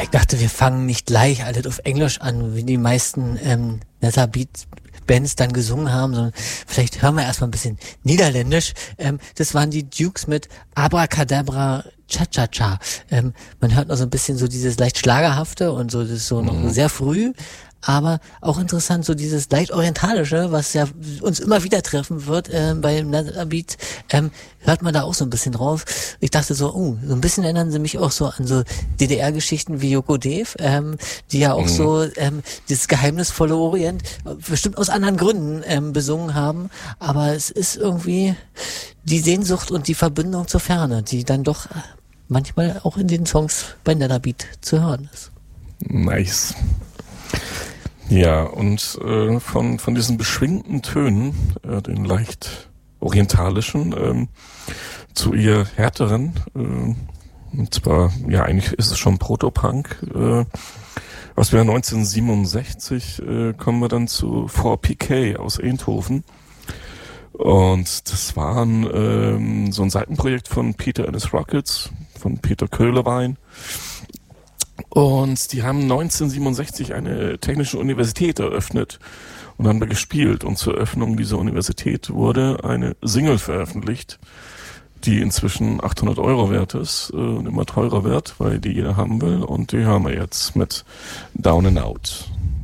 ich dachte, wir fangen nicht gleich alles auf Englisch an, wie die meisten Netherbeat-Bands dann gesungen haben, sondern vielleicht hören wir erstmal ein bisschen Niederländisch. Das waren die Dukes mit Abracadabra Cha-Cha-Cha. Man hört noch so ein bisschen so dieses leicht Schlagerhafte und so, das ist so noch sehr früh. Aber auch interessant, so dieses leicht Orientalische, was ja uns immer wieder treffen wird beim Netherbeat, hört man da auch so ein bisschen drauf. Ich dachte so, so ein bisschen erinnern sie mich auch so an so DDR-Geschichten wie Yoko Dev, die ja auch so dieses geheimnisvolle Orient bestimmt aus anderen Gründen besungen haben. Aber es ist irgendwie die Sehnsucht und die Verbindung zur Ferne, die dann doch manchmal auch in den Songs bei Netherbeat zu hören ist. Nice. Ja, und von diesen beschwingten Tönen, den leicht orientalischen, zu ihr härteren, und zwar, ja, eigentlich ist es schon Protopunk, aus dem Jahr 1967 kommen wir dann zu 4PK aus Eindhoven. Und das war so ein Seitenprojekt von Peter and his Rockets, von Peter Köhlewein. Und die haben 1967 eine technische Universität eröffnet und haben da gespielt. Und zur Eröffnung dieser Universität wurde eine Single veröffentlicht, die inzwischen 800 € wert ist und immer teurer wird, weil die jeder haben will. Und die hören wir jetzt mit Down and Out.